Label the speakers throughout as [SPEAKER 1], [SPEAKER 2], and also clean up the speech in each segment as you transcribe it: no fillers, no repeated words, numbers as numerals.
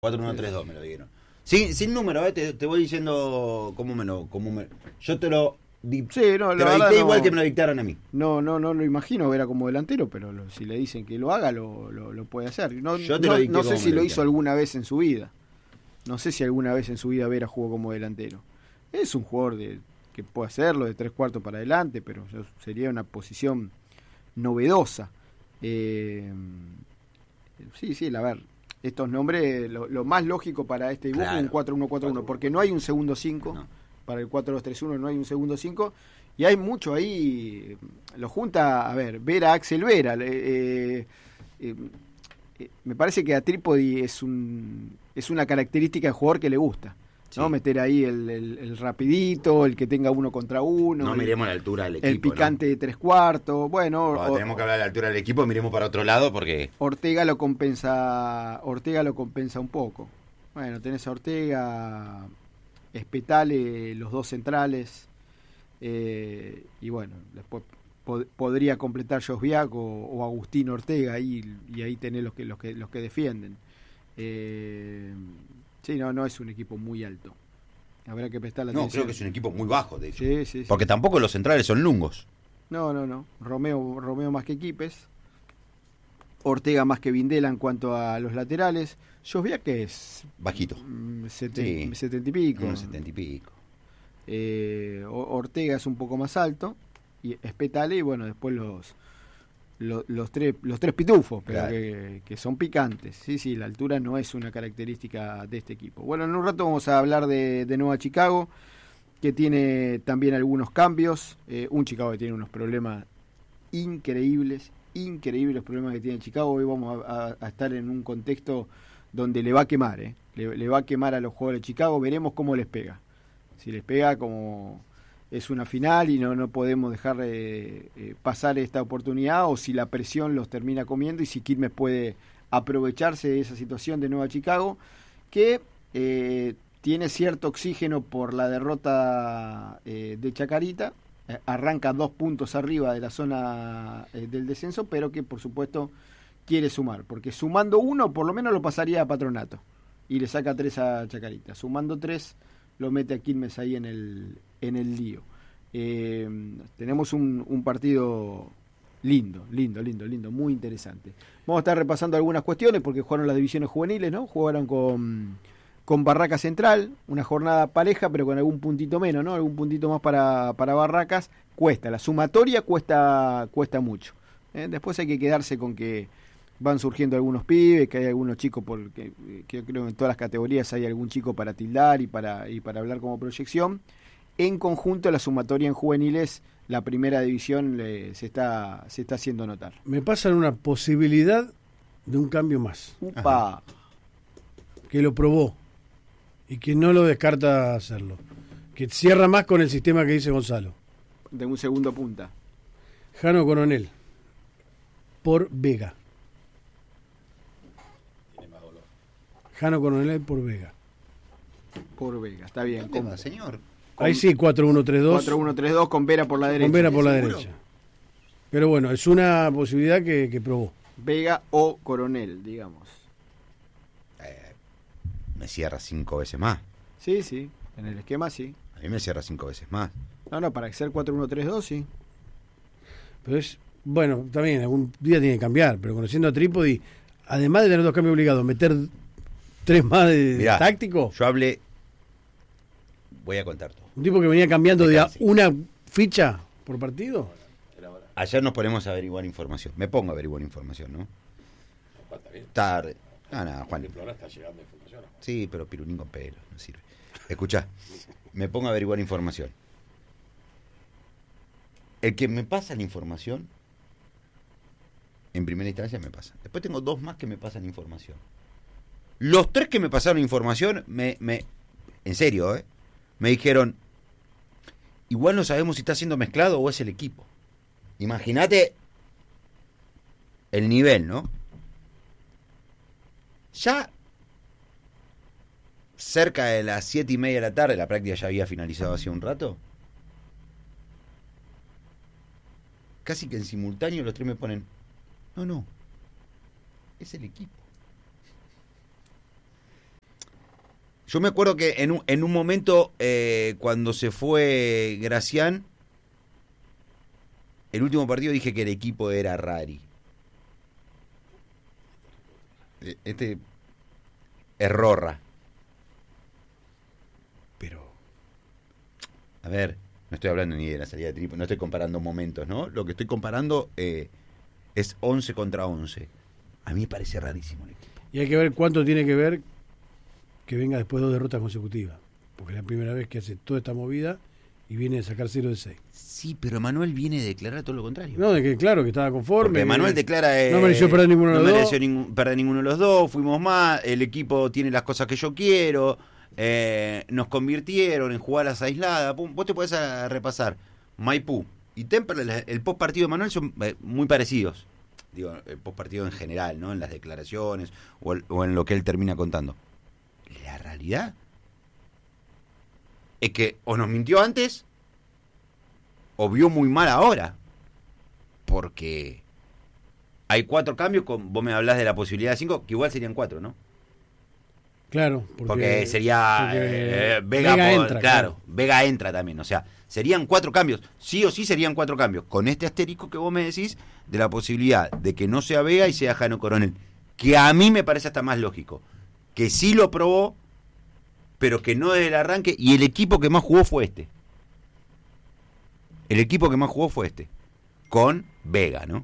[SPEAKER 1] 4-1-3-2 me lo dieron. Sin número, te voy diciendo yo te lo
[SPEAKER 2] Sí, no,
[SPEAKER 1] te
[SPEAKER 2] la
[SPEAKER 1] lo
[SPEAKER 2] verdad
[SPEAKER 1] dicté
[SPEAKER 2] no,
[SPEAKER 1] igual que me lo dictaron a mí.
[SPEAKER 2] no lo imagino ver a como delantero, pero si le dicen que lo haga, lo puede hacer.
[SPEAKER 1] Yo te lo dicté
[SPEAKER 2] No sé
[SPEAKER 1] como
[SPEAKER 2] si
[SPEAKER 1] me lo
[SPEAKER 2] lo hizo
[SPEAKER 1] dictaron.
[SPEAKER 2] alguna vez en su vida. No sé si alguna vez en su vida Vera jugó como delantero. Es un jugador que puede hacerlo de 3/4 para adelante, pero sería una posición novedosa. Sí, a ver, estos nombres, lo más lógico para este dibujo es un 4-1-4-1, porque no hay un segundo 5,
[SPEAKER 1] No.
[SPEAKER 2] para el 4-2-3-1 no hay un segundo 5, y hay mucho ahí, lo junta, a ver, Vera, Axel Vera, me parece que a Trípodi es una característica de jugador que le gusta. ¿No?
[SPEAKER 1] Sí.
[SPEAKER 2] Meter ahí el rapidito, el que tenga uno contra uno.
[SPEAKER 1] No miremos la altura del equipo.
[SPEAKER 2] El picante de 3/4. Bueno,
[SPEAKER 1] Cuando tenemos que hablar de la altura del equipo, miremos para otro lado porque.
[SPEAKER 2] Ortega lo compensa un poco. Bueno, tenés a Ortega, Espetale, los dos centrales. Y bueno, después podría completar Josviac o Agustín Ortega y ahí tenés los que defienden. Sí, no es un equipo muy alto. Habrá que prestar la
[SPEAKER 1] No,
[SPEAKER 2] atención.
[SPEAKER 1] creo que es un equipo muy bajo, de hecho.
[SPEAKER 2] Sí.
[SPEAKER 1] Porque tampoco los centrales son lungos.
[SPEAKER 2] No. Romeo más que Quipes. Ortega más que Vindela en cuanto a los laterales. Josviac que es
[SPEAKER 1] Bajito.
[SPEAKER 2] 70 y pico.
[SPEAKER 1] Unos 70 y pico.
[SPEAKER 2] Ortega es un poco más alto. Y Espetale, y bueno, después los tres pitufos, pero
[SPEAKER 1] Claro.
[SPEAKER 2] que son picantes. Sí, la altura no es una característica de este equipo. Bueno, en un rato vamos a hablar de Nueva Chicago, que tiene también algunos cambios. Un Chicago que tiene unos problemas increíbles los problemas que tiene Chicago. Hoy vamos a estar en un contexto donde le va a quemar, le va a quemar a los jugadores de Chicago. Veremos cómo les pega. Si les pega, como es una final y no podemos dejar pasar esta oportunidad, o si la presión los termina comiendo y si Quilmes puede aprovecharse de esa situación de Nueva Chicago, que tiene cierto oxígeno por la derrota de Chacarita. Arranca 2 puntos arriba de la zona del descenso, pero que por supuesto quiere sumar, porque sumando 1 por lo menos lo pasaría a Patronato y le saca 3 a Chacarita. Sumando 3 lo mete a Quilmes ahí en el lío. Tenemos un partido lindo, muy interesante. Vamos a estar repasando algunas cuestiones porque jugaron las divisiones juveniles, ¿no? Jugaron con Barracas Central, una jornada pareja, pero con algún puntito menos, ¿no? Algún puntito más para Barracas. La sumatoria cuesta mucho. Después hay que quedarse con que van surgiendo algunos pibes, que hay algunos chicos, que yo creo que en todas las categorías hay algún chico para tildar y para hablar como proyección. En conjunto, la sumatoria en juveniles, la primera división se está haciendo notar.
[SPEAKER 3] Me pasan una posibilidad de un cambio más.
[SPEAKER 2] ¡Upa!
[SPEAKER 3] Que lo probó y que no lo descarta hacerlo. Que cierra más con el sistema que dice Gonzalo.
[SPEAKER 2] De un segundo punta.
[SPEAKER 3] Jano Coronel por Vega. Jano Coronel por Vega.
[SPEAKER 2] Por Vega, está bien.
[SPEAKER 1] ¿Dónde va, señor?
[SPEAKER 3] Ahí sí, 4-1-3-2.
[SPEAKER 2] 4-1-3-2 con Vera por la derecha.
[SPEAKER 3] Con Vera por la
[SPEAKER 1] ¿Seguro?
[SPEAKER 3] derecha. Pero bueno, es una posibilidad que probó.
[SPEAKER 2] Vega o Coronel, digamos.
[SPEAKER 1] Me cierra 5 veces más.
[SPEAKER 2] Sí, en el esquema sí.
[SPEAKER 1] A mí me cierra 5 veces más.
[SPEAKER 2] No, para ser 4-1-3-2 sí.
[SPEAKER 3] Pero es, bueno, también algún día tiene que cambiar, pero conociendo a Trípodi, además de tener 2 cambios obligados, meter 3 más de
[SPEAKER 1] Mirá,
[SPEAKER 3] táctico,
[SPEAKER 1] Yo hablé. Voy a contar todo.
[SPEAKER 3] un tipo que venía cambiando de a
[SPEAKER 1] Sí.
[SPEAKER 3] una ficha por partido.
[SPEAKER 1] Ayer nos ponemos a averiguar información. Me pongo a averiguar información, ¿no? Tarde. No, Juan. Sí, pero pirunín con pelo, no sirve. Escuchá, me pongo a averiguar información. El que me pasa la información, en primera instancia me pasa. Después tengo 2 más que me pasan información. Los 3 que me pasaron información, en serio, me dijeron, igual no sabemos si está siendo mezclado o es el equipo. Imagínate el nivel, ¿no? Ya cerca de las 7:30 de la tarde, la práctica ya había finalizado hace un rato. Casi que en simultáneo los 3 me ponen, no, es el equipo. Yo me acuerdo que en un momento, cuando se fue Gracián, el último partido dije que el equipo era Rari. Este es Rorra. Pero, a ver, no estoy hablando ni de la salida de Trípoli, no estoy comparando momentos, ¿no? Lo que estoy comparando es 11 contra 11. A mí me parece rarísimo el equipo.
[SPEAKER 3] Y hay que ver cuánto tiene que ver que venga después de 2 derrotas consecutivas. Porque es la primera vez que hace toda esta movida y viene a sacar 0 de 6.
[SPEAKER 1] Sí, pero Manuel viene a declarar todo lo contrario.
[SPEAKER 3] No, de que claro, que estaba conforme.
[SPEAKER 1] Porque Manuel declara...
[SPEAKER 3] no mereció perder ninguno de los dos.
[SPEAKER 1] No mereció perder ninguno de los dos, fuimos más, el equipo tiene las cosas que yo quiero, nos convirtieron en jugadas aisladas. Vos te podés repasar Maipú y Temperley, el post partido de Manuel son muy parecidos. Digo, el post partido en general, ¿no? En las declaraciones o en lo que él termina contando. La realidad es que o nos mintió antes o vio muy mal ahora, porque hay 4 cambios, vos me hablás de la posibilidad de 5, que igual serían 4, ¿no?
[SPEAKER 3] Claro,
[SPEAKER 1] porque sería Vega
[SPEAKER 3] entra,
[SPEAKER 1] claro, Vega entra también, o sea, serían 4 cambios, sí o sí serían 4 cambios, con este asterisco que vos me decís de la posibilidad de que no sea Vega y sea Jano Coronel, que a mí me parece hasta más lógico, que sí lo probó, pero que no desde el arranque, y el equipo que más jugó fue este. El equipo que más jugó fue este, con Vega, ¿no?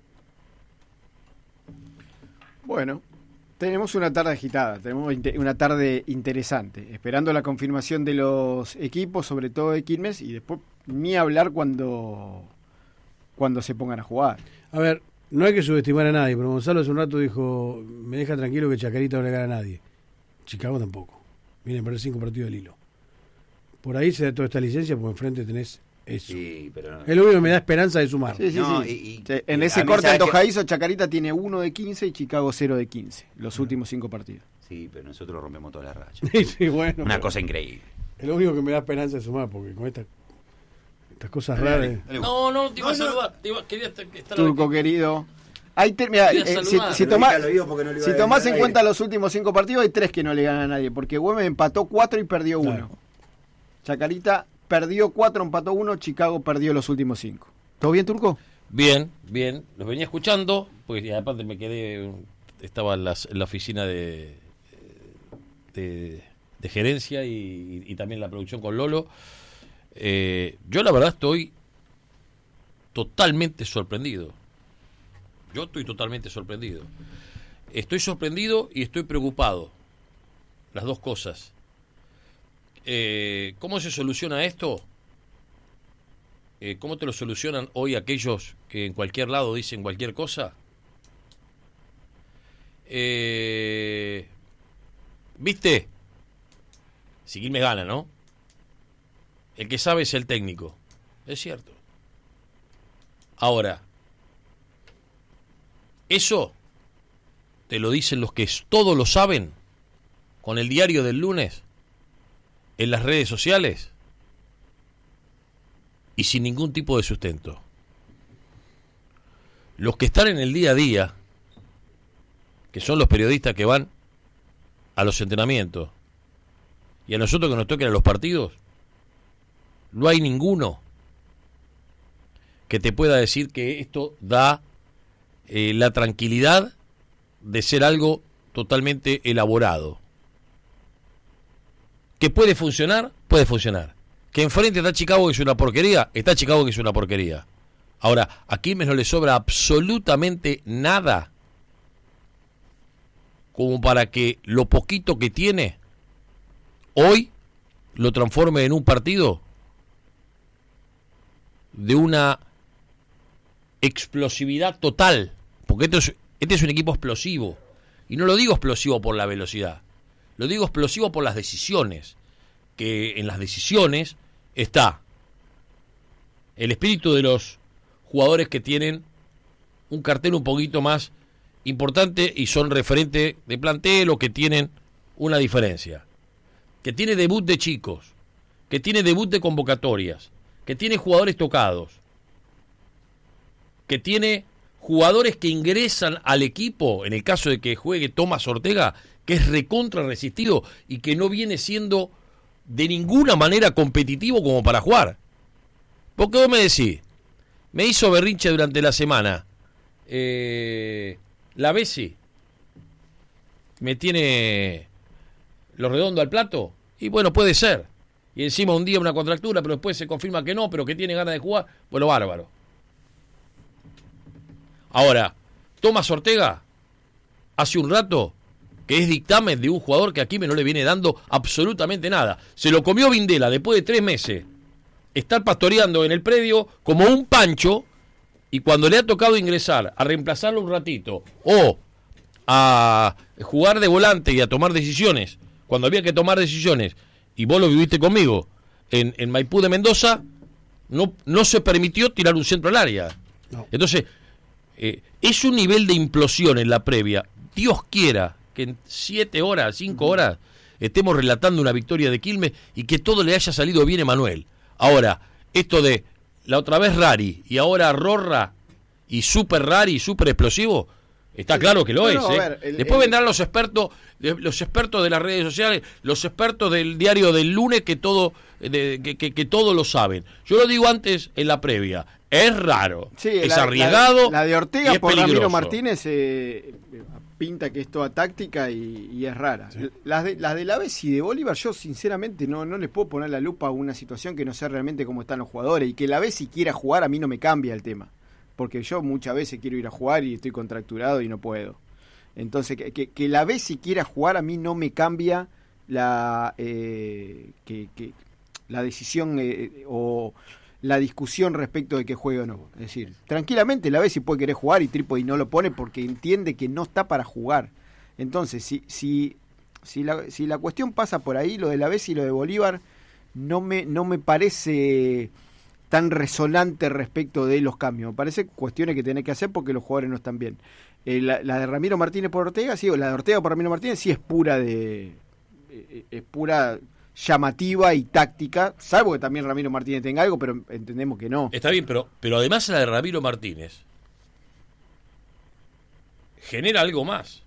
[SPEAKER 2] Bueno, tenemos una tarde agitada, tenemos una tarde interesante, esperando la confirmación de los equipos, sobre todo de Quilmes, y después ni hablar cuando se pongan a jugar.
[SPEAKER 3] A ver, no hay que subestimar a nadie, pero Gonzalo hace un rato dijo, me deja tranquilo que Chacarita no le gana a nadie. Chicago tampoco. Viene a perder 5 partidos del hilo. Por ahí se da toda esta licencia, porque enfrente tenés eso.
[SPEAKER 1] Sí, pero no.
[SPEAKER 3] Es lo único que me da esperanza de sumar.
[SPEAKER 2] Sí, sí,
[SPEAKER 1] No,
[SPEAKER 2] sí. En ese corte antojadizo, Chacarita tiene 1 de 15 y Chicago 0 de 15, los últimos 5 partidos.
[SPEAKER 1] Sí, pero nosotros rompemos todas las rachas.
[SPEAKER 3] Sí, bueno,
[SPEAKER 1] Una cosa increíble.
[SPEAKER 3] Es lo único que me da esperanza de sumar, porque con estas cosas raras...
[SPEAKER 4] No, te iba a saludar. Quería estar
[SPEAKER 2] Turco querido. Mira, si tomás en cuenta los últimos 5 partidos, hay 3 que no le ganan a nadie, porque Güemes empató 4 y perdió 1. Claro. Chacarita perdió 4, empató 1, Chicago perdió los últimos 5. ¿Todo bien, Turco?
[SPEAKER 4] Bien. Los venía escuchando, porque aparte estaba en la oficina de gerencia y también la producción con Lolo. Yo la verdad estoy totalmente sorprendido. Estoy sorprendido y estoy preocupado. Las dos cosas. ¿Cómo se soluciona esto? ¿Cómo te lo solucionan hoy aquellos que en cualquier lado dicen cualquier cosa? ¿Viste? Si Quilmes gana, ¿no? El que sabe es el técnico. Es cierto. Ahora, eso te lo dicen los que todos lo saben con el diario del lunes, en las redes sociales y sin ningún tipo de sustento. Los que están en el día a día, que son los periodistas que van a los entrenamientos y a nosotros que nos toquen a los partidos, no hay ninguno que te pueda decir que esto da la tranquilidad de ser algo totalmente elaborado. ¿Que puede funcionar? Puede funcionar. ¿Que enfrente está Chicago que es una porquería? Está Chicago que es una porquería. Ahora, a Quilmes no le sobra absolutamente nada como para que lo poquito que tiene hoy lo transforme en un partido de una explosividad total, porque este es un equipo explosivo, y no lo digo explosivo por la velocidad, lo digo explosivo por las decisiones, que en las decisiones está el espíritu de los jugadores que tienen un cartel un poquito más importante y son referente de plantel o que tienen una diferencia, que tiene debut de chicos, que tiene debut de convocatorias, que tiene jugadores tocados, que tiene jugadores que ingresan al equipo, en el caso de que juegue Tomás Ortega, que es recontra resistido y que no viene siendo de ninguna manera competitivo como para jugar. Porque vos me decís, me hizo berrinche durante la semana, la Bessi me tiene lo redondo al plato, y bueno, puede ser. Y encima un día una contractura, pero después se confirma que no, pero que tiene ganas de jugar, bueno, bárbaro. Ahora, Tomás Ortega, hace un rato, que es dictamen de un jugador que a Quilmes no le viene dando absolutamente nada. Se lo comió Vindela después de 3 meses. Estar pastoreando en el predio como un pancho, y cuando le ha tocado ingresar a reemplazarlo un ratito o a jugar de volante y a tomar decisiones, cuando había que tomar decisiones, y vos lo viviste conmigo, en Maipú de Mendoza, no se permitió tirar un centro al área. No. Entonces, es un nivel de implosión en la previa. Dios quiera que en 7 horas, 5 horas, estemos relatando una victoria de Quilmes y que todo le haya salido bien a Emanuel. Ahora, esto de la otra vez Rari y ahora Rorra y super Rari, super explosivo, está claro que lo es. Ver, después vendrán los expertos de las redes sociales, los expertos del diario del lunes que todo lo saben. Yo lo digo antes en la previa, es raro,
[SPEAKER 2] sí,
[SPEAKER 4] es arriesgado.
[SPEAKER 2] La de Ortega
[SPEAKER 4] y
[SPEAKER 2] por
[SPEAKER 4] peligroso.
[SPEAKER 2] Ramiro Martínez pinta que es toda táctica y es rara. Sí. Las de la Bessi y de Bolívar, yo sinceramente no les puedo poner la lupa a una situación que no sé realmente cómo están los jugadores, y que la Bessi quiera jugar a mí no me cambia el tema, porque yo muchas veces quiero ir a jugar y estoy contracturado y no puedo. Entonces que la Bessi quiera jugar a mí no me cambia la decisión o la discusión respecto de que juegue o no. Es decir, tranquilamente la Bessi puede querer jugar y Trípodi no lo pone porque entiende que no está para jugar. Entonces, si la cuestión pasa por ahí, lo de la Bessi y lo de Bolívar no me parece tan resonante respecto de los cambios. Me parece cuestiones que tenés que hacer porque los jugadores no están bien. La de Ramiro Martínez por Ortega, sí, o la de Ortega por Ramiro Martínez, sí es pura llamativa y táctica, salvo que también Ramiro Martínez tenga algo, pero entendemos que no.
[SPEAKER 4] Está bien, pero además la de Ramiro Martínez genera algo más.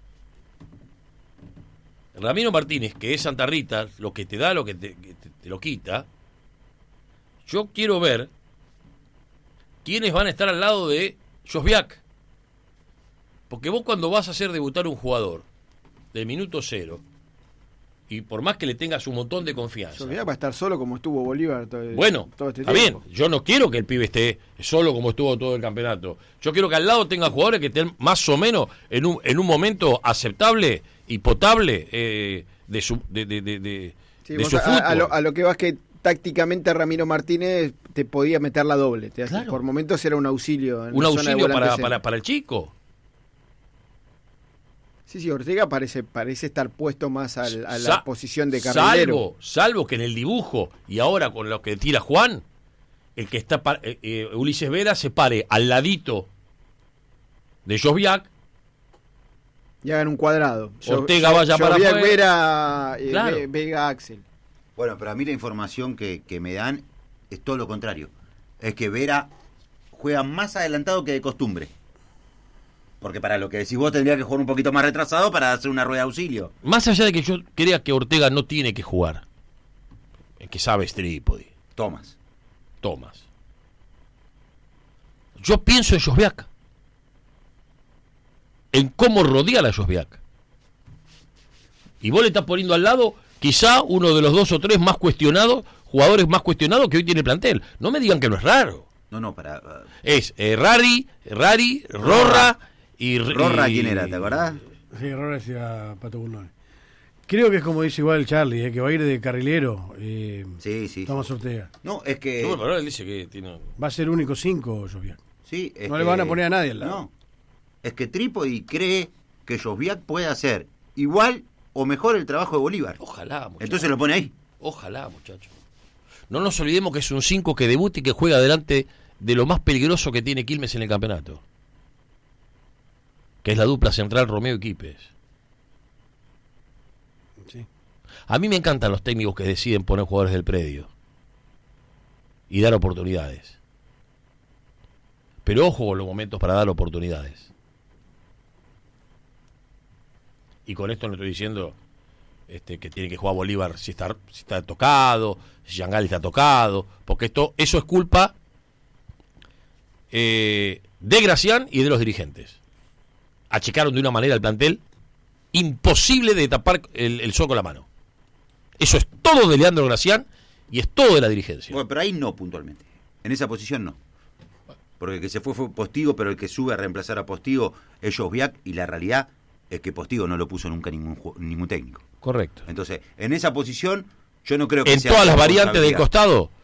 [SPEAKER 4] Ramiro Martínez, que es Santa Rita, lo que te da, lo que te lo quita. Yo quiero ver quiénes van a estar al lado de Josviak. Porque vos cuando vas a hacer debutar un jugador de minuto 0, y por más que le tengas un montón de confianza,
[SPEAKER 2] Josviak va a estar solo como estuvo Bolívar todo este
[SPEAKER 4] está
[SPEAKER 2] tiempo.
[SPEAKER 4] Bien, yo no quiero que el pibe esté solo como estuvo todo el campeonato. Yo quiero que al lado tenga jugadores que estén más o menos en un momento aceptable y potable de su fútbol.
[SPEAKER 2] A lo que vas que tácticamente Ramiro Martínez te podía meter la doble.
[SPEAKER 4] Claro.
[SPEAKER 2] Por momentos era un auxilio.
[SPEAKER 4] Un auxilio para el chico.
[SPEAKER 2] Sí, Ortega parece estar puesto más a la posición de carrilero.
[SPEAKER 4] Salvo que en el dibujo, y ahora con lo que tira Juan, el que está Ulises Vera se pare al ladito de Josviak
[SPEAKER 2] y hagan un cuadrado.
[SPEAKER 4] Ortega vaya para afuera.
[SPEAKER 2] Vera,
[SPEAKER 4] claro.
[SPEAKER 2] Vega Axel.
[SPEAKER 1] Bueno, pero a mí la información que me dan es todo lo contrario. Es que Vera juega más adelantado que de costumbre. Porque para lo que decís vos tendría que jugar un poquito más retrasado para hacer una rueda de auxilio.
[SPEAKER 4] Más allá de que yo crea que Ortega no tiene que jugar. El que sabe es Trípodi.
[SPEAKER 1] Tomás.
[SPEAKER 4] Yo pienso en Josviak. En cómo rodear a Josviak. Y vos le estás poniendo al lado quizá uno de los 2 o 3 más cuestionados, jugadores más cuestionados que hoy tiene el plantel. No me digan que no es raro.
[SPEAKER 1] No,
[SPEAKER 4] es Rari, Rorra y...
[SPEAKER 1] ¿Rorra quién era, te acordás?
[SPEAKER 3] Sí, Rorra decía Pato Burnones. Creo que es como dice igual Charlie, que va a ir de carrilero.
[SPEAKER 1] Sí.
[SPEAKER 3] Tomás Ortega.
[SPEAKER 1] No, es que...
[SPEAKER 4] No, pero él dice que tiene...
[SPEAKER 3] Va a ser único 5, Josviak.
[SPEAKER 1] Sí,
[SPEAKER 3] no le van a poner a nadie al lado.
[SPEAKER 1] No, es que Trípodi cree que Josviak puede hacer igual o mejor el trabajo de Bolívar.
[SPEAKER 4] Ojalá, muchacho.
[SPEAKER 1] Entonces lo pone ahí.
[SPEAKER 4] Ojalá, muchacho. No nos olvidemos que es un 5 que debuta y que juega delante de lo más peligroso que tiene Quilmes en el campeonato, que es la dupla central Romeo y Quipes.
[SPEAKER 3] Sí.
[SPEAKER 4] A mí me encantan los técnicos que deciden poner jugadores del predio y dar oportunidades. Pero ojo con los momentos para dar oportunidades. y con esto no estoy diciendo que tiene que jugar Bolívar si está tocado, si Yangali está tocado, porque eso es culpa de Gracián y de los dirigentes. Achicaron de una manera el plantel imposible de tapar el sol con la mano. Eso es todo de Leandro Gracián y es todo de la dirigencia.
[SPEAKER 1] Bueno, pero ahí no puntualmente. En esa posición no. Porque el que se fue Postigo, pero el que sube a reemplazar a Postigo es Josviak, y la realidad es que Postigo no lo puso nunca ningún técnico.
[SPEAKER 4] Correcto.
[SPEAKER 1] Entonces, en esa posición, yo no creo que
[SPEAKER 4] en
[SPEAKER 1] sea
[SPEAKER 4] todas las variantes del
[SPEAKER 1] responsabilidad.
[SPEAKER 4] costado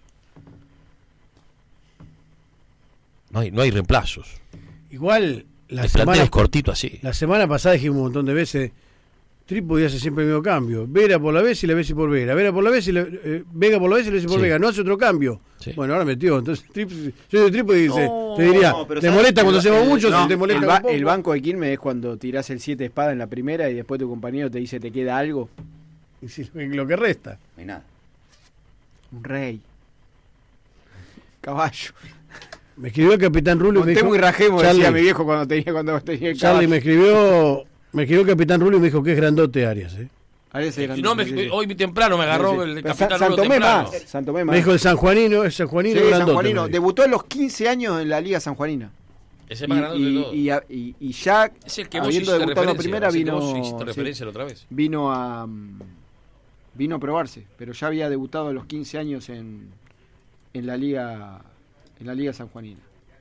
[SPEAKER 4] no hay reemplazos.
[SPEAKER 3] Igual
[SPEAKER 4] El plantel es cortito así.
[SPEAKER 3] la semana pasada dijimos un montón de veces, Trípodi hace siempre el mismo cambio. Vera por la vez y la Bessi por Vera. Vera por la vez y Vega por la vez y la Bessi por
[SPEAKER 4] Sí.
[SPEAKER 3] Vega. No hace otro cambio.
[SPEAKER 4] Sí.
[SPEAKER 3] Bueno, ahora metió. Entonces, yo de Trípodi dice,
[SPEAKER 1] No,
[SPEAKER 3] te diría,
[SPEAKER 1] pero
[SPEAKER 3] te
[SPEAKER 1] ¿sabes?
[SPEAKER 3] molesta cuando hacemos mucho,
[SPEAKER 2] No,
[SPEAKER 3] si te molesta un poco.
[SPEAKER 2] el banco de Quilmes es cuando tirás el 7 de espada en la primera y después tu compañero te dice te queda algo.
[SPEAKER 3] Y si lo que resta.
[SPEAKER 1] No hay nada.
[SPEAKER 2] Un rey. Caballo.
[SPEAKER 3] Me escribió el capitán Rulio y me dijo,
[SPEAKER 2] Montemos y rajemos,
[SPEAKER 3] Charlie,
[SPEAKER 2] decía mi viejo cuando tenía el
[SPEAKER 3] Charlie
[SPEAKER 2] caballo.
[SPEAKER 3] me escribió el capitán Rulio y me dijo que es grandote Arias.
[SPEAKER 2] Ahora ese grande,
[SPEAKER 4] No,
[SPEAKER 2] sí, sí.
[SPEAKER 4] hoy temprano me agarró
[SPEAKER 2] Sí, sí.
[SPEAKER 4] el
[SPEAKER 2] Pero
[SPEAKER 4] capitán
[SPEAKER 2] San
[SPEAKER 4] Rulo
[SPEAKER 2] Tomé
[SPEAKER 4] temprano.
[SPEAKER 2] más. San Tomé
[SPEAKER 3] Me
[SPEAKER 2] más.
[SPEAKER 3] dijo el sanjuanino
[SPEAKER 2] Sí,
[SPEAKER 3] grandote.
[SPEAKER 2] sanjuanino.
[SPEAKER 3] me dijo.
[SPEAKER 2] Debutó a los 15 años en la Liga sanjuanina.
[SPEAKER 4] Ese es más grande de todo.
[SPEAKER 2] Y ya,
[SPEAKER 4] Es el que vos
[SPEAKER 2] habiendo
[SPEAKER 4] hiciste
[SPEAKER 2] debutado en
[SPEAKER 4] referencia.
[SPEAKER 2] primera,
[SPEAKER 4] es el que
[SPEAKER 2] vino,
[SPEAKER 4] vos hiciste
[SPEAKER 2] sí,
[SPEAKER 4] referencia la otra vez.
[SPEAKER 2] vino a probarse, pero ya había debutado a los 15 años en la Liga sanjuanina.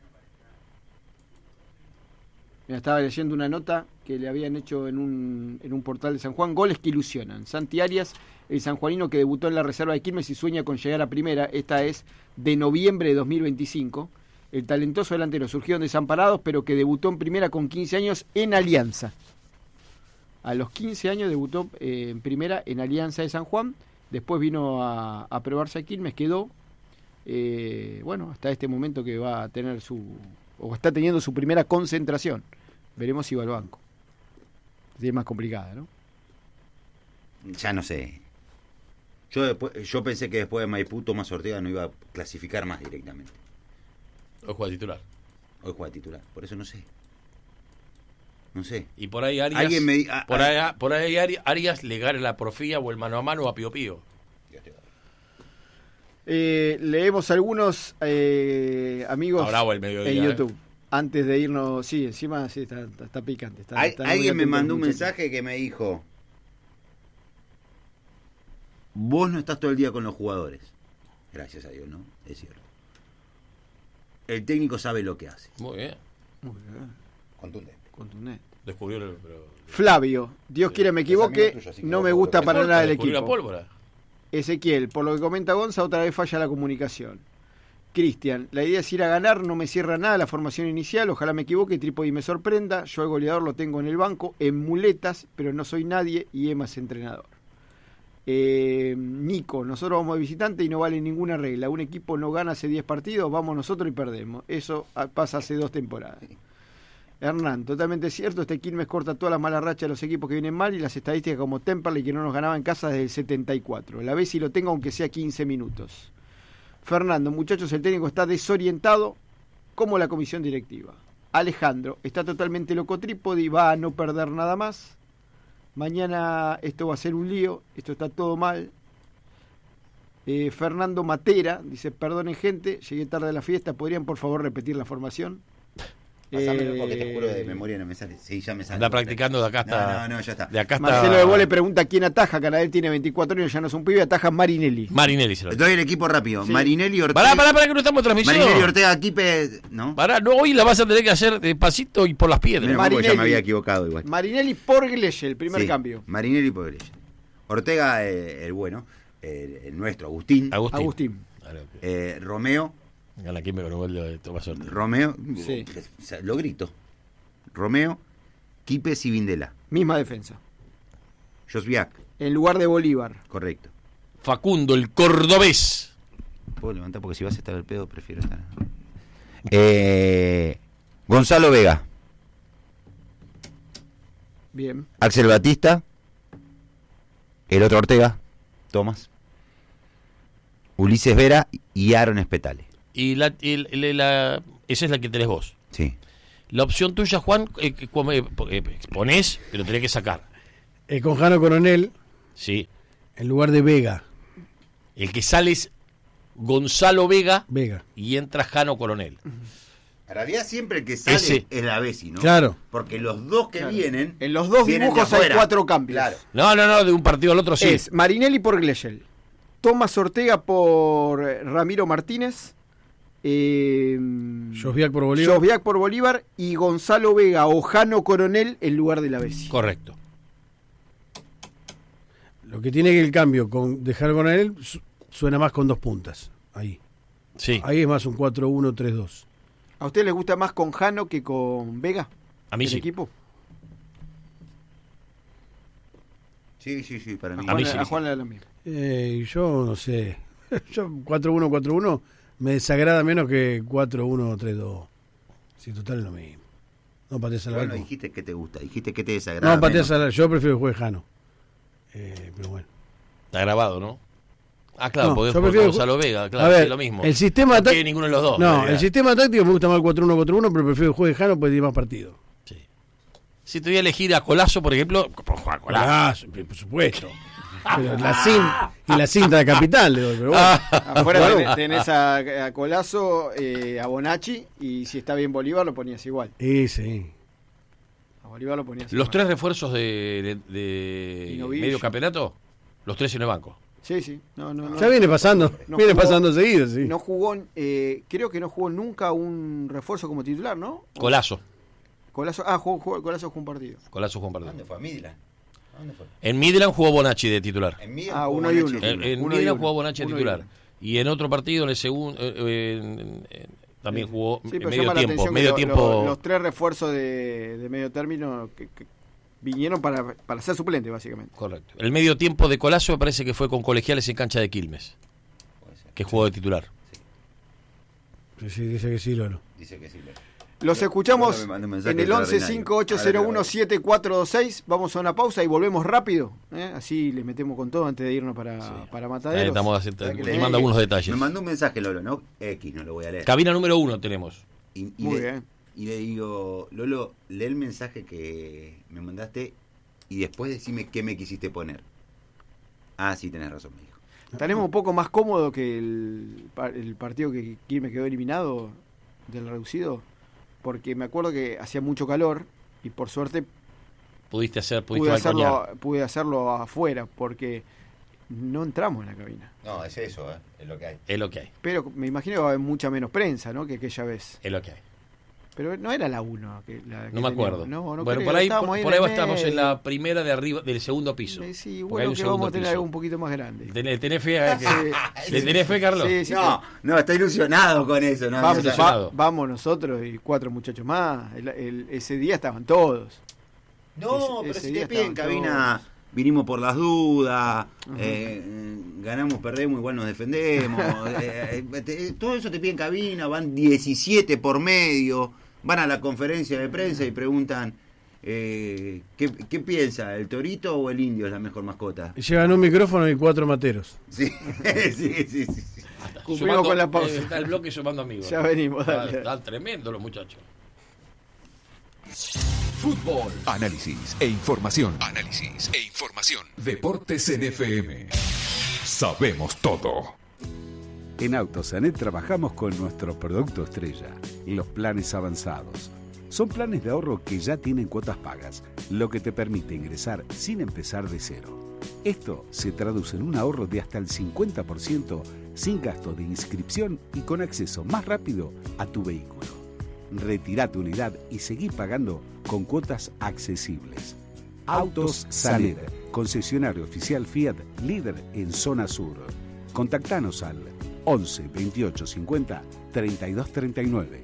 [SPEAKER 2] Mira, estaba leyendo una nota que le habían hecho en un portal de San Juan, goles que ilusionan. Santi Arias, el sanjuanino que debutó en la reserva de Quilmes y sueña con llegar a primera, esta es de noviembre de 2025. El talentoso delantero surgió en Desamparados, pero que debutó en primera con 15 años en Alianza. A los 15 años debutó en primera en Alianza de San Juan, después vino a probarse a Quilmes, quedó, hasta este momento que va a tener o está teniendo su primera concentración. Veremos si va al banco. Es más complicada, ¿no?
[SPEAKER 1] Ya no sé. Yo pensé que después de Maipú, Tomás Ortega no iba a clasificar más directamente.
[SPEAKER 4] Hoy juega titular.
[SPEAKER 1] Hoy juega titular. Por eso no sé. No sé.
[SPEAKER 4] Y por ahí Arias,
[SPEAKER 1] Alguien me
[SPEAKER 4] por ahí Arias le gana la porfía o el mano a mano a Pío Pío.
[SPEAKER 2] Leemos algunos amigos
[SPEAKER 4] Está bravo el mediodía,
[SPEAKER 2] en YouTube. Antes de irnos, sí, encima sí, está picante. Está muy
[SPEAKER 1] Alguien me
[SPEAKER 2] atento
[SPEAKER 1] mandó un
[SPEAKER 2] los muchachos.
[SPEAKER 1] mensaje que me dijo: vos no estás todo el día con los jugadores. Gracias a Dios, ¿no? Es cierto. El técnico sabe lo que hace.
[SPEAKER 4] Muy bien.
[SPEAKER 2] Muy bien,
[SPEAKER 1] Contundente.
[SPEAKER 2] contundente.
[SPEAKER 4] Descubrió
[SPEAKER 2] Flavio, Dios quiera me equivoque,
[SPEAKER 1] Pensamiento tuyo, así que
[SPEAKER 2] no
[SPEAKER 1] por
[SPEAKER 2] me
[SPEAKER 1] favor,
[SPEAKER 2] gusta para nada el
[SPEAKER 4] descubrió la
[SPEAKER 2] equipo.
[SPEAKER 4] pólvora.
[SPEAKER 2] Ezequiel, por lo que comenta Gonza, otra vez falla la comunicación. Cristian, la idea es ir a ganar, no me cierra nada la formación inicial, ojalá me equivoque, Trípodi me sorprenda, yo al goleador lo tengo en el banco, en muletas, pero no soy nadie y Emma es entrenador. Nico, nosotros vamos de visitante y no vale ninguna regla, un equipo no gana hace 10 partidos, vamos nosotros y perdemos, eso pasa hace 2 temporadas. Hernán, totalmente cierto, este Quilmes corta todas las malas rachas de los equipos que vienen mal y las estadísticas como Temperley que no nos ganaba en casa desde el 74. La vez si lo tengo aunque sea 15 minutos. Fernando, muchachos, el técnico está desorientado como la comisión directiva. Alejandro, está totalmente loco Trípodi, va a no perder nada más. Mañana esto va a ser un lío, esto está todo mal. Fernando Matera, dice, perdonen gente, llegué tarde a la fiesta, ¿podrían por favor repetir la formación?
[SPEAKER 1] Pásamelo porque te juro de memoria no me sale. Sí, ya me sale.
[SPEAKER 4] Anda practicando de acá hasta.
[SPEAKER 1] No, ya está.
[SPEAKER 4] De acá hasta.
[SPEAKER 2] Marcelo de Vos le pregunta quién ataja, Canadel tiene 24 años, ya no es un pibe, ataja Marinelli.
[SPEAKER 4] Marinelli se lo.
[SPEAKER 1] Doy el equipo rápido.
[SPEAKER 2] Sí.
[SPEAKER 1] Marinelli, Ortega.
[SPEAKER 4] Pará, que no estamos en transmisión.
[SPEAKER 1] Marinelli, Ortega, Quipe. ¿No?
[SPEAKER 4] Pará, no, hoy la vas a tener que hacer despacito y por las piedras.
[SPEAKER 1] Menos mal, porque ya me
[SPEAKER 2] Marinelli.
[SPEAKER 1] había equivocado igual.
[SPEAKER 2] Marinelli por Glesche, el primer
[SPEAKER 1] Sí,
[SPEAKER 2] cambio.
[SPEAKER 1] Marinelli por Grella. Ortega, el bueno. El nuestro, Agustín.
[SPEAKER 2] Agustín.
[SPEAKER 1] Romeo.
[SPEAKER 4] Gana quien me con un gol de Tomás Ortega.
[SPEAKER 1] Romeo.
[SPEAKER 2] Sí.
[SPEAKER 1] O sea, lo grito. Romeo, Quipes y Vindela.
[SPEAKER 2] Misma defensa.
[SPEAKER 1] Josviak,
[SPEAKER 2] En lugar de Bolívar.
[SPEAKER 1] correcto.
[SPEAKER 4] Facundo, el cordobés.
[SPEAKER 1] Puedo levantar porque si vas a estar al pedo, prefiero estar. Gonzalo Vega,
[SPEAKER 2] Bien.
[SPEAKER 1] Axel Batista, el otro Ortega, Tomás, Ulises Vera y Aaron Espetale.
[SPEAKER 4] Y esa es la que tenés vos.
[SPEAKER 1] Sí.
[SPEAKER 4] La opción tuya, Juan, ponés, pero tenés que sacar
[SPEAKER 3] Con Jano Coronel
[SPEAKER 4] Sí.
[SPEAKER 3] en lugar de Vega.
[SPEAKER 4] El que sale es Gonzalo Vega
[SPEAKER 3] Vega.
[SPEAKER 4] y entra Jano Coronel.
[SPEAKER 1] En realidad siempre el que sale
[SPEAKER 4] Ese.
[SPEAKER 1] es la Bessi, ¿no?
[SPEAKER 3] Claro.
[SPEAKER 1] Porque los dos que vienen...
[SPEAKER 2] En los dos
[SPEAKER 1] vienen de
[SPEAKER 2] dibujos hay
[SPEAKER 1] afuera.
[SPEAKER 2] 4 cambios.
[SPEAKER 1] Claro.
[SPEAKER 4] No, de un partido al otro sí.
[SPEAKER 2] Es Marinelli por Glechel, Tomás Ortega por Ramiro Martínez,
[SPEAKER 3] Josviak por Bolívar.
[SPEAKER 2] Josviak por Bolívar y Gonzalo Vega o Jano Coronel en lugar de la Bessi.
[SPEAKER 4] Correcto.
[SPEAKER 3] Lo que tiene que el cambio con dejar con él suena más con 2 puntas. Ahí.
[SPEAKER 4] Sí.
[SPEAKER 3] Ahí es más un 4-1-3-2.
[SPEAKER 2] ¿A usted les gusta más con Jano que con Vega?
[SPEAKER 4] A mí
[SPEAKER 2] ¿El
[SPEAKER 4] sí.
[SPEAKER 2] equipo?
[SPEAKER 1] Sí, para mí.
[SPEAKER 4] A mí sí.
[SPEAKER 2] A Juan le da lo mismo.
[SPEAKER 3] Yo no sé. Yo 4-1-4-1 me desagrada menos que 4-1-3-2. Sí, total es lo mismo. No pateas al
[SPEAKER 1] Bueno,
[SPEAKER 3] arco.
[SPEAKER 1] dijiste que te gusta, dijiste que te desagrada.
[SPEAKER 3] No pateas
[SPEAKER 1] menos.
[SPEAKER 3] al arco. Yo prefiero que juegue Jano. Pero bueno.
[SPEAKER 4] Está grabado, ¿no? Ah, claro,
[SPEAKER 3] No,
[SPEAKER 4] porque
[SPEAKER 3] yo
[SPEAKER 4] es
[SPEAKER 3] prefiero-
[SPEAKER 4] Gonzalo Vega, claro,
[SPEAKER 3] A ver,
[SPEAKER 4] sí, lo mismo.
[SPEAKER 3] el sistema
[SPEAKER 4] No tiene
[SPEAKER 3] táctico.
[SPEAKER 4] ninguno de los dos. en
[SPEAKER 3] No,
[SPEAKER 4] realidad.
[SPEAKER 3] el sistema táctico me gusta más el 4-1-4-1, pero prefiero que juegue Jano porque tiene más partido.
[SPEAKER 4] Sí. Si te voy a elegir a Colazo, por ejemplo, por Juan Colazo.
[SPEAKER 3] Por supuesto. Pero la cinta de Capital le doy, pero bueno.
[SPEAKER 2] Afuera
[SPEAKER 3] Bueno.
[SPEAKER 2] tenés a Colazo, a Bonacci, y si está bien Bolívar lo ponías igual.
[SPEAKER 3] Sí.
[SPEAKER 2] A Bolívar lo ponías
[SPEAKER 4] Los
[SPEAKER 2] igual.
[SPEAKER 4] 3 refuerzos de
[SPEAKER 2] Inovich.
[SPEAKER 4] medio campeonato, los 3 en el banco.
[SPEAKER 2] Sí. No.
[SPEAKER 3] Ya viene pasando.
[SPEAKER 2] No
[SPEAKER 3] viene
[SPEAKER 2] jugó-
[SPEAKER 3] pasando seguido, sí.
[SPEAKER 2] No jugó, creo que no jugó nunca un refuerzo como titular, ¿no?
[SPEAKER 4] Colazo.
[SPEAKER 2] Colazo, Colazo jugó un partido.
[SPEAKER 4] Colazo Juan Perdón.
[SPEAKER 1] ¿Dónde fue? ¿A Midland? ¿A dónde fue?
[SPEAKER 4] En Midland jugó Bonacci de titular.
[SPEAKER 1] En Midland
[SPEAKER 2] Ah,
[SPEAKER 1] jugó
[SPEAKER 2] uno y
[SPEAKER 1] Bonacci
[SPEAKER 2] uno.
[SPEAKER 1] de
[SPEAKER 4] En
[SPEAKER 1] titular.
[SPEAKER 2] Uno y
[SPEAKER 4] Midland
[SPEAKER 2] uno.
[SPEAKER 4] jugó Bonacci de
[SPEAKER 2] Uno y
[SPEAKER 4] titular.
[SPEAKER 2] uno.
[SPEAKER 4] Y en otro partido, en el segundo, también jugó
[SPEAKER 2] Sí, pero
[SPEAKER 4] medio
[SPEAKER 2] llama la
[SPEAKER 4] tiempo.
[SPEAKER 2] atención
[SPEAKER 4] Medio
[SPEAKER 2] que
[SPEAKER 4] tiempo.
[SPEAKER 2] los 3 refuerzos de medio término que vinieron para ser suplente, básicamente.
[SPEAKER 4] Correcto. El medio tiempo de Colazo me parece que fue con Colegiales en cancha de Quilmes,
[SPEAKER 1] Puede ser.
[SPEAKER 4] que jugó de titular.
[SPEAKER 3] Sí, dice que sí, Lolo.
[SPEAKER 1] Dice que sí.
[SPEAKER 2] Los escuchamos
[SPEAKER 1] Lolo me mandó un mensaje
[SPEAKER 2] en el
[SPEAKER 1] extraordinario.
[SPEAKER 2] 11-5801-7426. Vamos a una pausa y volvemos rápido. Así le metemos con todo antes de irnos para
[SPEAKER 4] Ahí
[SPEAKER 2] Mataderos.
[SPEAKER 4] estamos
[SPEAKER 1] ¿Sabes que
[SPEAKER 4] te
[SPEAKER 1] le-
[SPEAKER 4] mando algunos detalles.
[SPEAKER 1] Me mandó un mensaje, Lolo, ¿no? X, no lo voy a leer.
[SPEAKER 4] Cabina número 1 tenemos.
[SPEAKER 1] Y
[SPEAKER 2] Muy
[SPEAKER 1] le,
[SPEAKER 2] bien.
[SPEAKER 1] y le digo, Lolo, lee el mensaje que me mandaste y después decime qué me quisiste poner. Ah, sí, tenés razón, me dijo.
[SPEAKER 2] Estaremos un poco más cómodos que el partido que Quilmes quedó eliminado del reducido, porque me acuerdo que hacía mucho calor y por suerte
[SPEAKER 4] Pudiste
[SPEAKER 2] pude
[SPEAKER 4] balconear.
[SPEAKER 2] hacerlo afuera, porque no entramos en la cabina.
[SPEAKER 1] No, es eso, es lo que hay.
[SPEAKER 4] Es lo que hay.
[SPEAKER 2] Pero me imagino que va a haber mucha menos prensa, ¿no?, que aquella vez.
[SPEAKER 4] Es lo que hay.
[SPEAKER 2] Pero no era la 1.
[SPEAKER 4] No me acuerdo.
[SPEAKER 2] No
[SPEAKER 4] bueno,
[SPEAKER 2] creo,
[SPEAKER 4] por ahí,
[SPEAKER 2] estábamos
[SPEAKER 4] por
[SPEAKER 2] en
[SPEAKER 4] ahí
[SPEAKER 2] el
[SPEAKER 4] estamos en
[SPEAKER 2] medio.
[SPEAKER 4] la primera de arriba, del segundo piso.
[SPEAKER 2] Sí,
[SPEAKER 4] Porque hay
[SPEAKER 2] bueno,
[SPEAKER 4] un
[SPEAKER 2] que vamos a
[SPEAKER 4] segundo
[SPEAKER 2] tener
[SPEAKER 4] piso.
[SPEAKER 2] algo un poquito más grande.
[SPEAKER 4] ¿Tenés fe? ¿Le tenés fe, Carlos?
[SPEAKER 2] Sí,
[SPEAKER 1] No, está ilusionado con eso. No,
[SPEAKER 2] Vamos,
[SPEAKER 1] no,
[SPEAKER 4] ilusionado.
[SPEAKER 2] vamos nosotros y 4 muchachos más. Ese día estaban todos.
[SPEAKER 1] No, pero
[SPEAKER 2] ese
[SPEAKER 1] si
[SPEAKER 2] día
[SPEAKER 1] te piden
[SPEAKER 2] estaban
[SPEAKER 1] cabina, vinimos por las dudas, ganamos, perdemos, igual nos defendemos. Todo eso te piden cabina, van 17 por medio, van a la conferencia de prensa y preguntan, ¿qué piensa? ¿El torito o el indio es la mejor mascota?
[SPEAKER 3] Llevan un micrófono y 4 materos.
[SPEAKER 1] Sí, sí.
[SPEAKER 2] Cumplimos con la pausa.
[SPEAKER 4] Está el bloque sumando amigos.
[SPEAKER 2] Ya venimos, dale.
[SPEAKER 4] Están tremendos los muchachos.
[SPEAKER 5] Fútbol, análisis e información. Deportes en FM. Sabemos todo.
[SPEAKER 6] En Autosanet trabajamos con nuestro producto estrella, los planes avanzados. Son planes de ahorro que ya tienen cuotas pagas, lo que te permite ingresar sin empezar de cero. Esto se traduce en un ahorro de hasta el 50% sin gasto de inscripción y con acceso más rápido a tu vehículo. Retirá tu unidad y seguí pagando con cuotas accesibles. Autos Sanet, concesionario oficial Fiat, líder en zona sur. Contactanos al 11 28 50 32 39.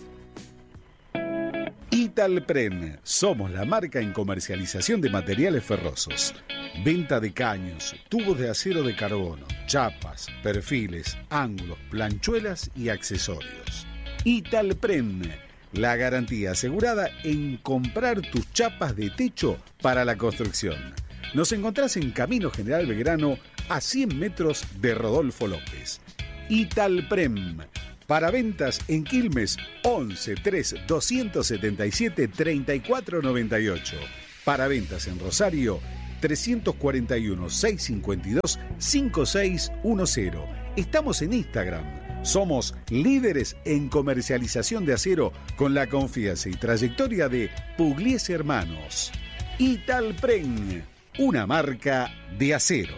[SPEAKER 6] Italpren, somos la marca en comercialización de materiales ferrosos. Venta de caños, tubos de acero de carbono, chapas, perfiles, ángulos, planchuelas y accesorios. Italpren, la garantía asegurada en comprar tus chapas de techo para la construcción. Nos encontrás en Camino General Belgrano, a 100 metros de Rodolfo López. Italprem. Para ventas en Quilmes, 11 3 277 3498. Para ventas en Rosario, 341-652-5610. Estamos en Instagram. Somos líderes en comercialización de acero con la confianza y trayectoria de Pugliese Hermanos. Italpren, una marca de acero.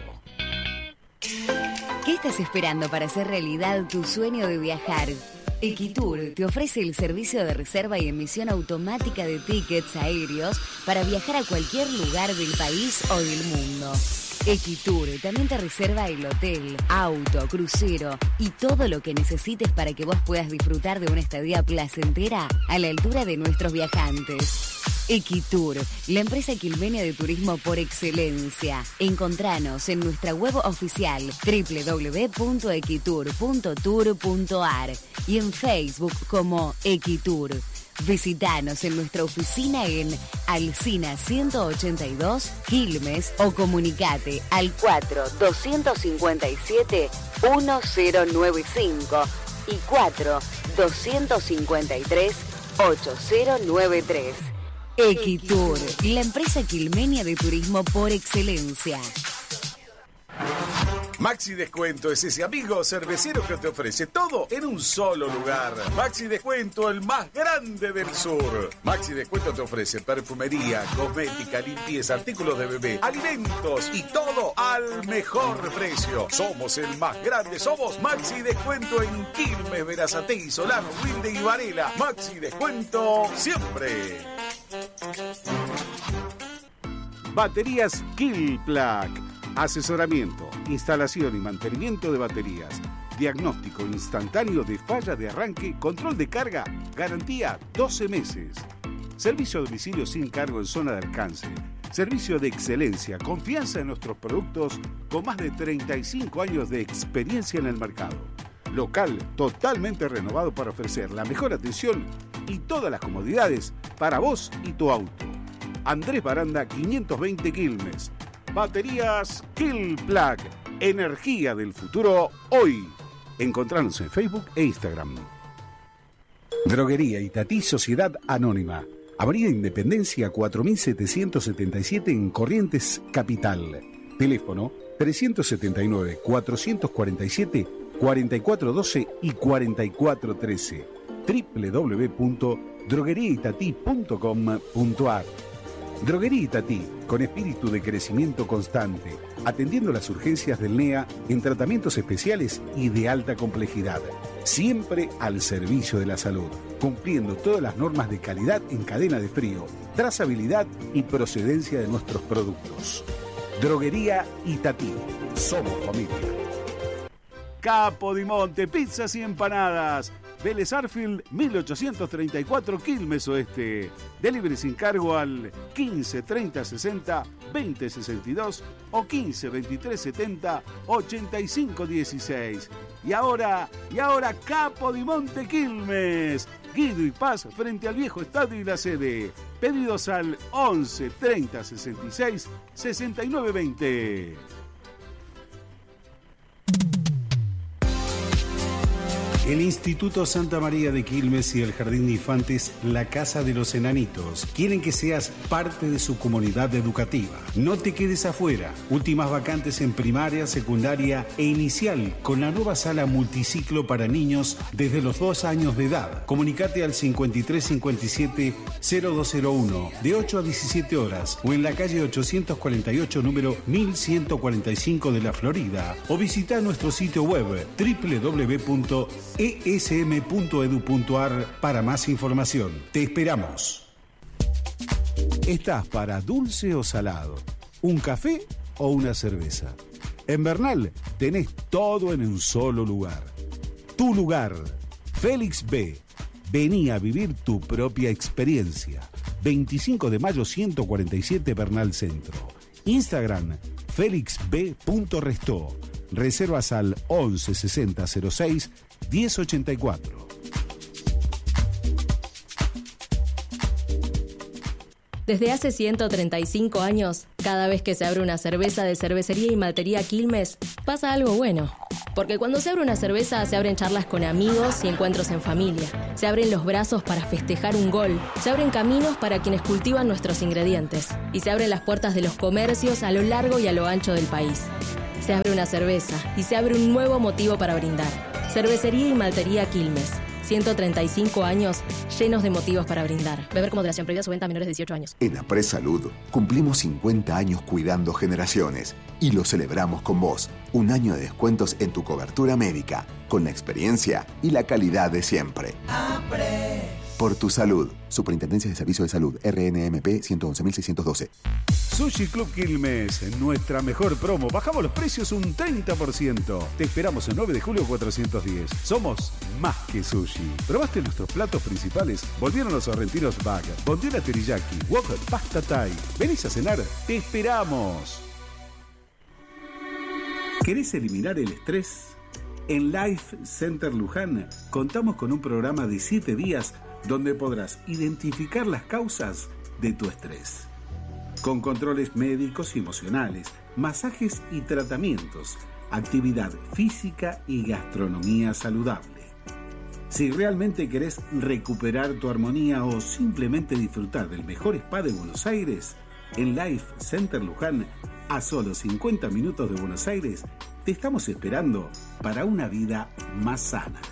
[SPEAKER 7] ¿Qué estás esperando para hacer realidad tu sueño de viajar? Equitur te ofrece el servicio de reserva y emisión automática de tickets aéreos para viajar a cualquier lugar del país o del mundo. Equitur también te reserva el hotel, auto, crucero y todo lo que necesites para que vos puedas disfrutar de una estadía placentera a la altura de nuestros viajantes. Equitur, la empresa quilmenia de turismo por excelencia. Encontranos en nuestra web oficial www.equitur.tour.ar y en Facebook como Equitur. Visítanos en nuestra oficina en Alsina 182, Quilmes, o comunicate al 4-257-1095 y 4-253-8093. Equitur, la empresa quilmenia de turismo por excelencia.
[SPEAKER 6] Maxi Descuento es ese amigo cervecero que te ofrece todo en un solo lugar. Maxi Descuento, el más grande del sur. Maxi Descuento te ofrece perfumería, cosmética, limpieza, artículos de bebé, alimentos y todo al mejor precio. Somos el más grande, somos Maxi Descuento en Quilmes, Berazategui, Solano, Wilde y Varela. Maxi Descuento siempre. Baterías Killplug. Asesoramiento, instalación y mantenimiento de baterías, diagnóstico instantáneo de falla de arranque, control de carga, garantía 12 meses. Servicio a domicilio sin cargo en zona de alcance. Servicio de excelencia, confianza en nuestros productos con más de 35 años de experiencia en el mercado. Local totalmente renovado para ofrecer la mejor atención y todas las comodidades para vos y tu auto. Andrés Baranda 520 Quilmes. Baterías Killplug, energía del futuro hoy. Encontranos en Facebook e Instagram. Droguería Itatí Sociedad Anónima. Avenida Independencia 4777 en Corrientes Capital. Teléfono 379-447-4412 y 4413. www.drogueriaitatí.com.ar. Droguería Itatí, con espíritu de crecimiento constante, atendiendo las urgencias del NEA en tratamientos especiales y de alta complejidad. Siempre al servicio de la salud, cumpliendo todas las normas de calidad en cadena de frío, trazabilidad y procedencia de nuestros productos. Droguería Itatí, somos familia. Capodimonte, pizzas y empanadas. Vélez Arfield, 1834 Quilmes Oeste. Delivery sin cargo al 15 30 60 20 62 o 15 23 70 85 16. Y ahora Capodimonte Quilmes. Guido y Paz frente al viejo estadio y la sede. Pedidos al 11 30 66 69 20. El Instituto Santa María de Quilmes y el Jardín de Infantes La Casa de los Enanitos quieren que seas parte de su comunidad educativa. No te quedes afuera. Últimas vacantes en primaria, secundaria e inicial con la nueva sala multiciclo para niños desde los 2 años de edad. Comunicate al 5357-0201 de 8 a 17 horas o en la calle 848 número 1145 de la Florida o visita nuestro sitio web www.esm.edu.ar para más información. Te esperamos. ¿Estás para dulce o salado? ¿Un café o una cerveza? En Bernal tenés todo en un solo lugar. Tu lugar, Félix B. Vení a vivir tu propia experiencia. 25 de mayo 147 Bernal Centro. Instagram, felixb.restó. Reservas al 11 60 06 1084.
[SPEAKER 8] Desde hace 135 años, cada vez que se abre una cerveza de Cervecería y Maltería Quilmes, pasa algo bueno. Porque cuando se abre una cerveza, se abren charlas con amigos y encuentros en familia. Se abren los brazos para festejar un gol. Se abren caminos para quienes cultivan nuestros ingredientes. Y se abren las puertas de los comercios a lo largo y a lo ancho del país. Se abre una cerveza y se abre un nuevo motivo para brindar. Cervecería y Maltería Quilmes. 135 años llenos de motivos para brindar. Beber con moderación, prohibida su venta a menores de 18 años.
[SPEAKER 9] En Apres Salud cumplimos 50 años cuidando generaciones y lo celebramos con vos. Un año de descuentos en tu cobertura médica, con la experiencia y la calidad de siempre. Apres. Por tu salud. Superintendencia de Servicios de Salud, RNMP 111.612.
[SPEAKER 6] Sushi Club Quilmes, nuestra mejor promo. Bajamos los precios un 30%. Te esperamos el 9 de julio 410. Somos más que sushi. ¿Probaste nuestros platos principales? Volvieron los sorrentinos bag, bondiola teriyaki, wok, pasta thai. ¿Venís a cenar? ¡Te esperamos! ¿Querés eliminar el estrés? En Life Center Luján contamos con un programa de 7 días donde podrás identificar las causas de tu estrés. Con controles médicos y emocionales, masajes y tratamientos, actividad física y gastronomía saludable. Si realmente querés recuperar tu armonía o simplemente disfrutar del mejor spa de Buenos Aires, en Life Center Luján, a solo 50 minutos de Buenos Aires, te estamos esperando para una vida más sana.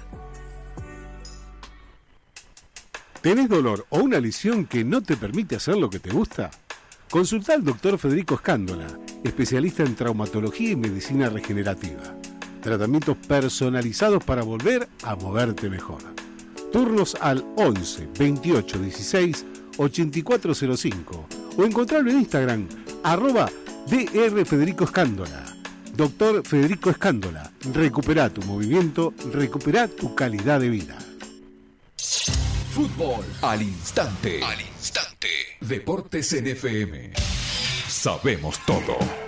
[SPEAKER 6] ¿Tenés dolor o una lesión que no te permite hacer lo que te gusta? Consulta al Dr. Federico Escándola, especialista en traumatología y medicina regenerativa. Tratamientos personalizados para volver a moverte mejor. Turnos al 11 28 16 8405 o encontrarlo en Instagram @Dr. Federico Escándola. Dr. Federico Escándola, recupera tu movimiento, recupera tu calidad de vida.
[SPEAKER 5] Fútbol al instante. Al instante. Deportes en FM. Sabemos todo.